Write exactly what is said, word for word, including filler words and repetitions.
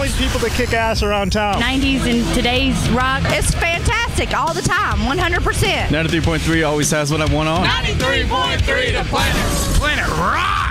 these people that kick ass around town. nineties and today's rock. It's fantastic all the time, one hundred percent. ninety-three point three always has what I want on. ninety-three point three, the Planet. Planet Rock.